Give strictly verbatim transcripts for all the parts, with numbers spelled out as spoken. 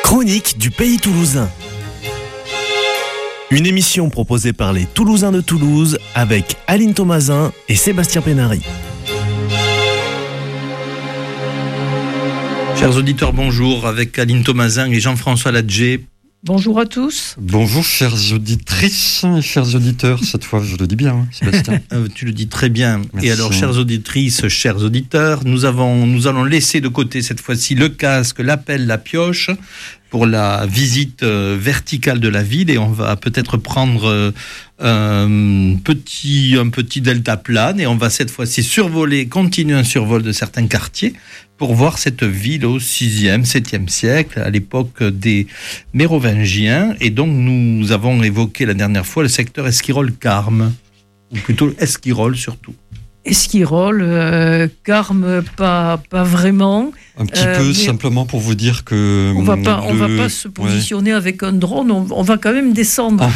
Chronique du Pays Toulousain. Une émission proposée par les Toulousains de Toulouse avec Aline Thomasin et Sébastien Pénary. Chers auditeurs, bonjour, avec Aline Thomasin et Jean-François Ladger. Bonjour à tous. Bonjour chères auditrices et chers auditeurs, cette fois je le dis bien, hein, Sébastien. Euh, tu le dis très bien. Merci. Et alors, chères auditrices, chers auditeurs, nous, avons, nous allons laisser de côté cette fois-ci le casque, l'appel, la pioche pour la visite euh, verticale de la ville, et on va peut-être prendre euh, un, petit, un petit deltaplane et on va cette fois-ci survoler, continuer un survol de certains quartiers pour voir cette ville au sixième, septième siècle, à l'époque des Mérovingiens. Et donc, nous avons évoqué la dernière fois le secteur Esquirol-Carmes, ou plutôt Esquirol surtout. Esquirol, euh, Carmes, pas, pas vraiment. Un petit Euh, peu mais simplement pour vous dire que... On va pas, on le- va pas se positionner avec un drone, on, on va quand même descendre.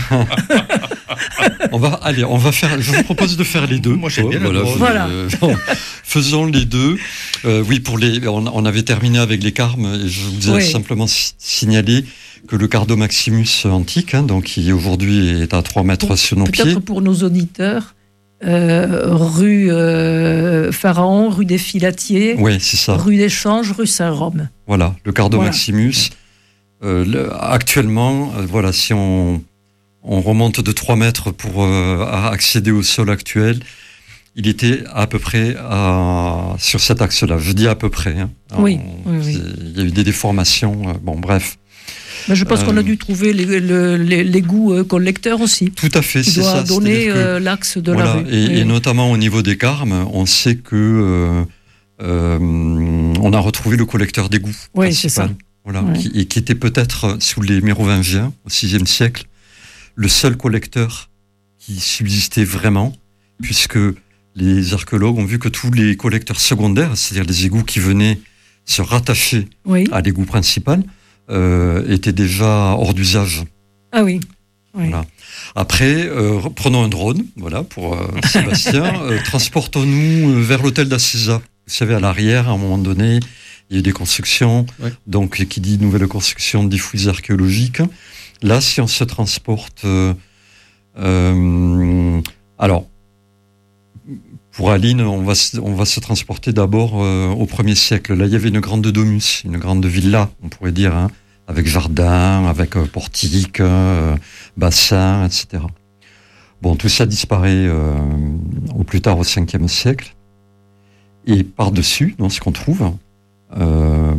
On va, allez, on va faire, je vous propose de faire les deux. Moi, j'aime bien le drone. je- Voilà. euh, faisons les deux. Euh, oui, pour les, on, on avait terminé avec les Carmes et je vous ai Oui. simplement si- signalé que le Cardo Maximus antique, hein, donc qui aujourd'hui est à trois mètres Pour- sur nos pieds. Peut-être pour nos auditeurs, euh, rue euh, Pharaon, rue des Filatiers, Oui, c'est ça. rue des Changes, rue Saint-Rome. Voilà, le Cardo Voilà. Maximus. Euh, le- actuellement, euh, voilà, si on, on remonte de trois mètres pour euh, accéder au sol actuel, il était à peu près à, sur cet axe-là. Je dis à peu près. Hein. Oui, On- oui, oui. c'est- Il y a eu des déformations. euh, bon, bref. Mais je pense Euh, qu'on a dû trouver les- le- les- l'égout euh, collecteur aussi, Tout à fait, qui c'est doit ça. donner c'est-à-dire que- euh, l'axe de voilà, la rue. et, Oui. et notamment au niveau des Carmes, on sait que euh, euh, on a retrouvé le collecteur d'égout. Oui, c'est principal. ça. Voilà, Ouais. qui, et qui était peut-être sous les Mérovingiens au sixième siècle le seul collecteur qui subsistait vraiment, puisque les archéologues ont vu que tous les collecteurs secondaires, c'est-à-dire les égouts qui venaient se rattacher Oui. à l'égout principal, euh, étaient déjà hors d'usage. Ah oui. Oui. Voilà. Après, euh, prenons un drone, voilà, pour euh, Sébastien. Euh, transportons-nous euh, vers l'hôtel d'Assisa. Vous savez, à l'arrière, à un moment donné, il y a eu des constructions. Ouais. Donc, qui dit nouvelle construction, dit fouilles archéologiques. Là, si on se transporte... euh, euh, alors, pour Aline, on va, se- on va se transporter d'abord euh, au premier siècle. Là, il y avait une grande domus, une grande villa, on pourrait dire, hein, avec jardin, avec euh, portique, euh, bassin, et cetera. Bon, tout ça disparaît euh, au plus tard au cinquième siècle. Et par-dessus, dans ce qu'on trouve, euh,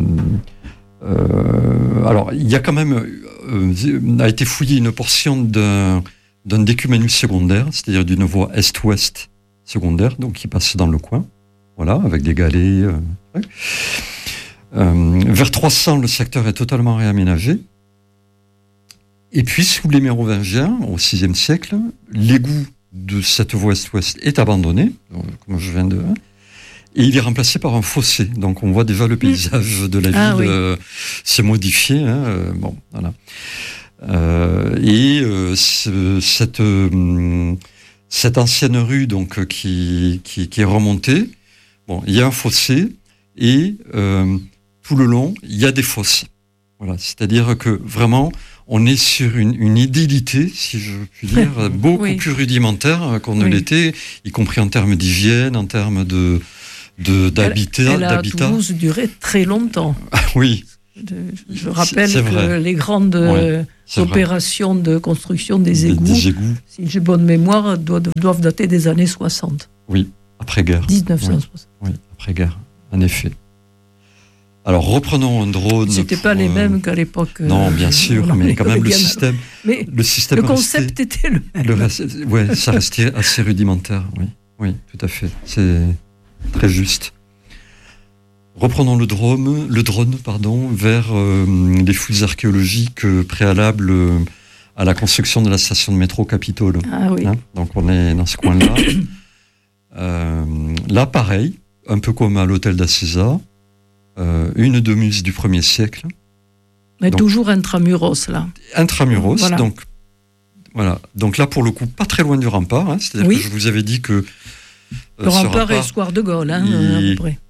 euh, alors il y a quand même euh, a été fouillée une portion d'un d'un décumanus secondaire, c'est-à-dire d'une voie est-ouest secondaire, donc qui passe dans le coin, voilà, avec des galets. Euh, ouais. Euh, vers trois cents, le secteur est totalement réaménagé. Et puis, sous les Mérovingiens, au sixième siècle, l'égout de cette voie est-ouest est abandonné, donc, comme je viens de... Et il est remplacé par un fossé. Donc, on voit déjà le paysage de la ville Ah oui. euh, se modifier. Hein, euh, bon, voilà. Euh, et euh, ce- cette, euh, cette ancienne rue donc, euh, qui, qui, qui est remontée, bon, il y a un fossé et euh, tout le long, il y a des fosses. Voilà, c'est-à-dire que vraiment, on est sur une, une idylité, si je puis dire, beaucoup Oui. plus rudimentaire qu'on ne Oui. l'était, y compris en termes d'hygiène, en termes de, de, d'habitat. Elle a à d'habitat. Toulouse duré très longtemps. Oui, De- Je rappelle c'est que vrai. les grandes Ouais, euh, c'est vrai. opérations de construction des Des, égouts, des égouts, si j'ai bonne mémoire, doivent, doivent dater des années soixante, après-guerre. dix-neuf cent soixante. Oui, après-guerre, en effet. Alors, reprenons un drone. C'était pour, pas les euh, mêmes qu'à l'époque. Non, euh, bien sûr, on en mais quand même, le bien- système, Mais le système le concept restait- était le même. le reste- ouais, ça restait assez rudimentaire, oui. Oui, tout à fait. C'est très juste. Reprenons le drone, le drone pardon, vers euh, les fouilles archéologiques euh, préalables euh, à la construction de la station de métro Capitole. Ah oui. Hein, donc on est dans ce coin-là. Euh, là, pareil, un peu comme à l'hôtel d'Assisa, euh, une domus du premier siècle, Mais donc- toujours intramuros, là. intramuros. Voilà. Donc, voilà. Donc là, pour le coup, pas très loin du rempart. Hein, c'est-à-dire Oui. que je vous avais dit que euh, Le ce rempart et rempart- Square de Gaulle, hein, il- euh, à peu près. Comment ?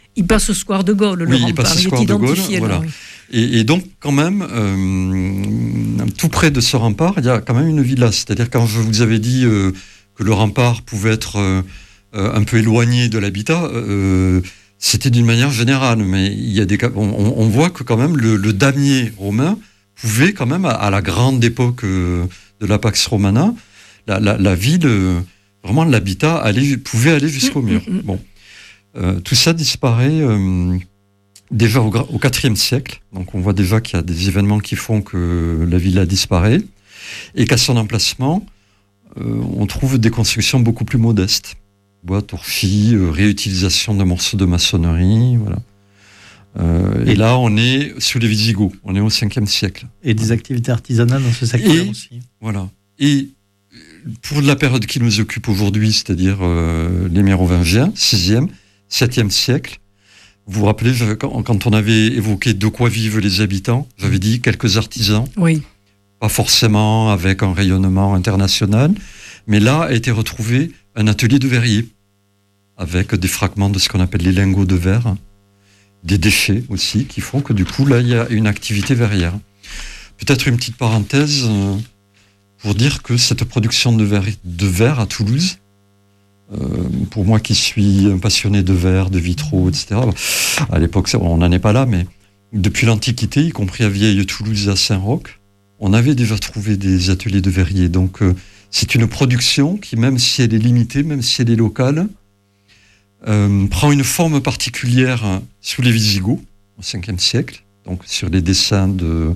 Il passe au square de Gaulle, le oui, rempart. Il passe au il square est de Gaulle, identifié, voilà. là, oui. Et, et donc, quand même, euh, tout près de ce rempart, il y a quand même une villa. C'est-à-dire, quand je vous avais dit euh, que le rempart pouvait être euh, euh, un peu éloigné de l'habitat, euh, c'était d'une manière générale. Mais il y a des cas, on, on voit que quand même le, le damier romain pouvait quand même, à, à la grande époque euh, de la Pax Romana, la, la, la ville, euh, vraiment l'habitat allait, pouvait aller jusqu'au mur. Mmh, mmh. Bon, euh, tout ça disparaît euh, déjà au, au quatrième siècle. Donc on voit déjà qu'il y a des événements qui font que la villa disparaît et qu'à son emplacement, euh, on trouve des constructions beaucoup plus modestes. Bois, torchis, euh, réutilisation de morceaux de maçonnerie, voilà. Euh, et là, on est sous les Visigoths, on est au cinquième siècle. Et des activités artisanales dans ce secteur et, aussi. Voilà. Et pour la période qui nous occupe aujourd'hui, c'est-à-dire euh, les Mérovingiens, sixième, septième siècle, vous vous rappelez, quand, quand on avait évoqué de quoi vivent les habitants, j'avais dit quelques artisans, Oui. pas forcément avec un rayonnement international, mais là a été retrouvé un atelier de verrier, avec des fragments de ce qu'on appelle les lingots de verre, des déchets aussi, qui font que du coup, là, il y a une activité verrière. Peut-être une petite parenthèse euh, pour dire que cette production de verre, de verre à Toulouse, euh, pour moi qui suis un passionné de verre, de vitraux, et cetera, à l'époque, on n'en est pas là, mais depuis l'Antiquité, y compris à Vieille Toulouse et à Saint-Roch, on avait déjà trouvé des ateliers de verrier. Donc, euh, c'est une production qui, même si elle est limitée, même si elle est locale, Euh, prend une forme particulière sous les Visigoths, au cinquième siècle, donc sur les dessins de,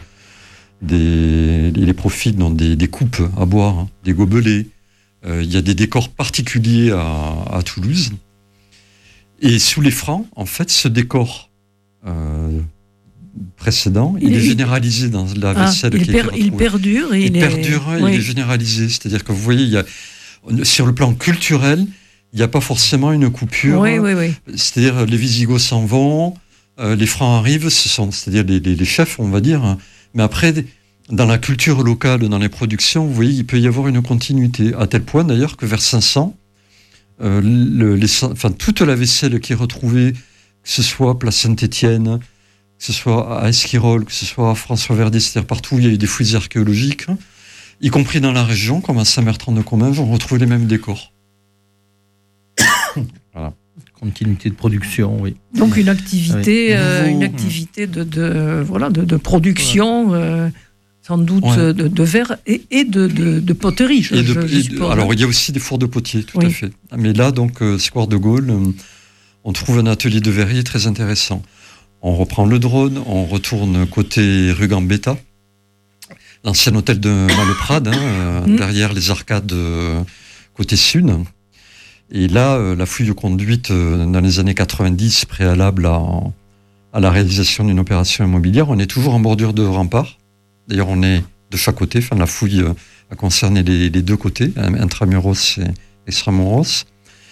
des les profils dans des, des coupes à boire, hein, des gobelets. Euh, il y a des décors particuliers à, à Toulouse. Et sous les Francs, en fait, ce décor euh, précédent, il, il est, est généralisé dans la vaisselle ah, qui per, a été retrouvée. Il perdure. Et il, il perdure, est... il oui. est généralisé. C'est-à-dire que vous voyez, il y a, sur le plan culturel, il n'y a pas forcément une coupure. Oui, oui, oui. C'est-à-dire, les Visigoths s'en vont, euh, les Francs arrivent, ce sont, c'est-à-dire les, les, les chefs, on va dire. Mais après, dans la culture locale, dans les productions, vous voyez, il peut y avoir une continuité. À tel point, d'ailleurs, que vers cinq cents, euh, le, les, enfin, toute la vaisselle qui est retrouvée, que ce soit place Saint-Étienne, que ce soit à Esquirol, que ce soit à François-Verdier, c'est-à-dire partout où il y a eu des fouilles archéologiques, y compris dans la région, comme à Saint-Bertrand-de-Comminges, on retrouve les mêmes décors. Voilà. Continuité de production, oui. Donc une activité, oui. euh, Nouveau, une activité de, de voilà de, de production, ouais. euh, sans doute ouais. de, de verre et, et de, de, de poterie. Je, et de, je, je et suppose. de, alors il y a aussi des fours de potier, tout oui. à fait. Mais là donc euh, Square de Gaulle, euh, on trouve un atelier de verrier très intéressant. On reprend le drone, on retourne côté rue Gambetta, l'ancien hôtel de Malleprade, hein, mmh. derrière les arcades euh, côté sud. Et là, euh, la fouille de conduite euh, dans les années quatre-vingt-dix, préalable à, à la réalisation d'une opération immobilière, on est toujours en bordure de rempart. D'ailleurs, on est de chaque côté. Enfin, la fouille euh, a concerné les, les deux côtés, intramuros et extramuros.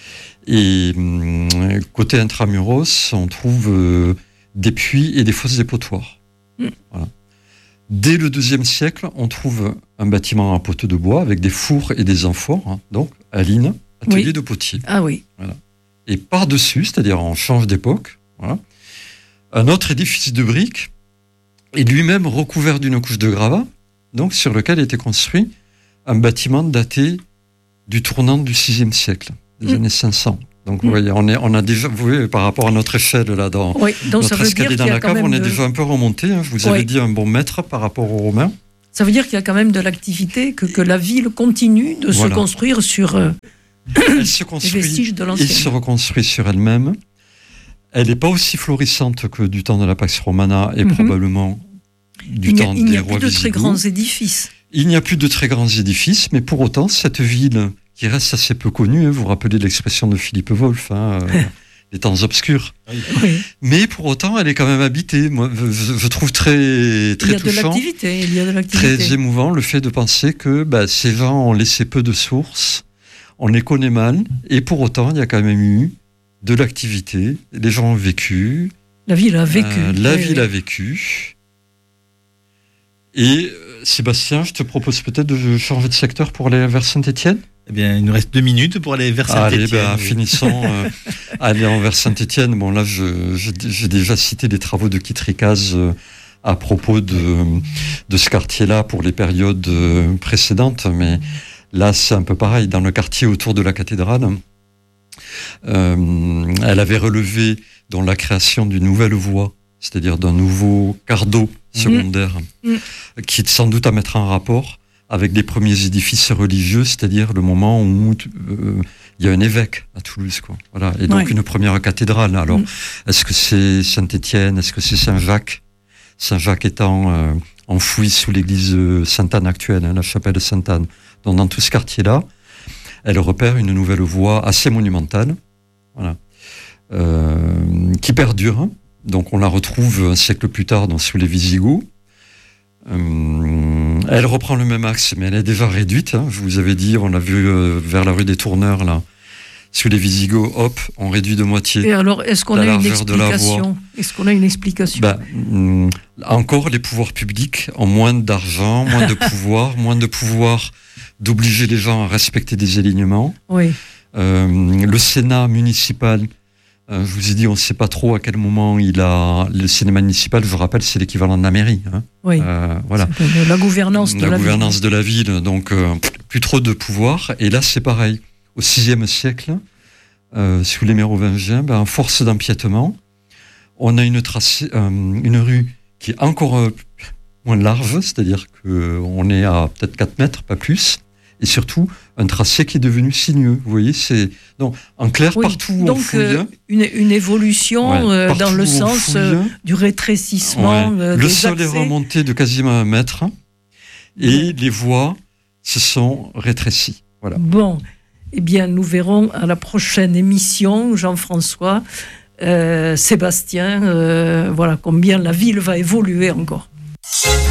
Et euh, côté intramuros, on trouve euh, des puits et des fosses dépotoirs. Mmh. Voilà. Dès le deuxième siècle, on trouve un bâtiment à poteaux de bois avec des fours et des amphores, hein, donc à Lines. Atelier oui. de potier. Ah oui. Voilà. Et par-dessus, c'est-à-dire on change d'époque, voilà, un autre édifice de briques est lui-même recouvert d'une couche de gravats, donc sur lequel a été construit un bâtiment daté du tournant du sixième siècle, des mmh. années cinq cents. Donc mmh. vous voyez, on, est, on a déjà, vous voyez, par rapport à notre échelle là, dans oui. donc, notre ça veut escalier dire dans la cave, on est de... déjà un peu remonté. Hein, je vous oui. avais dit un bon mètre par rapport aux Romains. Ça veut dire qu'il y a quand même de l'activité, que, que la ville continue de voilà. se construire sur... Euh... Elle se construit et se reconstruit sur elle-même. Elle n'est pas aussi florissante que du temps de la Pax Romana et mm-hmm. probablement du il temps a, il des rois visigoths. Il n'y a plus de très grands édifices. Il n'y a plus de très grands édifices, mais pour autant, cette ville qui reste assez peu connue, hein, vous vous rappelez l'expression de Philippe Wolff, hein, euh, les temps obscurs. Oui. Mais pour autant, elle est quand même habitée. Moi, je, je trouve très, très il y a touchant, de l'activité, il y a de l'activité. Très émouvant le fait de penser que bah, ces gens ont laissé peu de sources. On les connaît mal, et pour autant, il y a quand même eu de l'activité. Les gens ont vécu. La ville a vécu. Euh, la oui, ville oui. a vécu. Et euh, Sébastien, je te propose peut-être de changer de secteur pour aller vers Saint-Étienne. Eh bien, il nous reste deux minutes pour aller vers Allez, Saint-Étienne. ben, oui. finissons. euh, aller vers Saint-Étienne. Bon, là, je, je, j'ai déjà cité les travaux de Kitrikaz euh, à propos de, de ce quartier-là pour les périodes euh, précédentes, mais là, c'est un peu pareil. Dans le quartier autour de la cathédrale, euh, elle avait relevé dans la création d'une nouvelle voie, c'est-à-dire d'un nouveau quart d'eau secondaire, Mmh. qui est sans doute à mettre en rapport avec les premiers édifices religieux, c'est-à-dire le moment où euh, il y a un évêque à Toulouse, quoi. Voilà, et donc Ouais. une première cathédrale. Alors, Mmh. est-ce que c'est Saint-Étienne, est-ce que c'est Saint-Jacques? Saint-Jacques étant euh, enfoui sous l'église Sainte-Anne actuelle, hein, la chapelle de Sainte-Anne. Donc, dans tout ce quartier-là, elle repère une nouvelle voie assez monumentale, voilà, euh, qui perdure. Donc, on la retrouve un siècle plus tard dans, sous les Visigoths. Euh, elle reprend le même axe, mais elle est déjà réduite. Hein. Je vous avais dit, on l'a vu euh, vers la rue des Tourneurs, là. Sous les Visigoths, hop, on réduit de moitié. Et alors, est-ce qu'on La a une largeur de la voie. explication? Est-ce qu'on a une explication? Ben, hum, encore, les pouvoirs publics ont moins d'argent, moins de pouvoir, moins de pouvoir d'obliger les gens à respecter des alignements. Oui. Euh, le Sénat municipal, euh, je vous ai dit, on ne sait pas trop à quel moment il a... Le Sénat municipal, je rappelle, c'est l'équivalent de la mairie. Hein. Oui. Euh, voilà. C'est la gouvernance de la, la gouvernance ville. de la ville, donc euh, plus trop de pouvoir. Et là, c'est pareil. Au sixième siècle, euh, sous les Mérovingiens, ben, en force d'empiètement, on a une, tracée, euh, une rue qui est encore euh, moins large, c'est-à-dire qu'on est à peut-être quatre mètres, pas plus, et surtout un tracé qui est devenu sinueux. Vous voyez, c'est donc en clair, Oui, partout où donc, on fouille, euh, une, une évolution ouais, euh, partout dans le où on sens fouille, euh, du rétrécissement. ouais, euh, le des sol est accès. remonté de quasiment un mètre, et les voies se sont rétrécies. Voilà. Bon, eh bien, nous verrons à la prochaine émission, Jean-François, euh, Sébastien, euh, voilà combien la ville va évoluer encore.